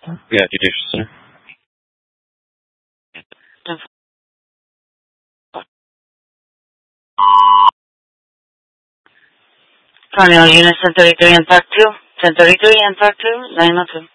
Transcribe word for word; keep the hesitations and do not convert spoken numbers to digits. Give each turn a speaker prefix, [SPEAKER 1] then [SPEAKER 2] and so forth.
[SPEAKER 1] Yeah, Judicial Center.
[SPEAKER 2] Tornado Unit ten thirty-three and Park two. ten thirty-three and Park two, nine oh two.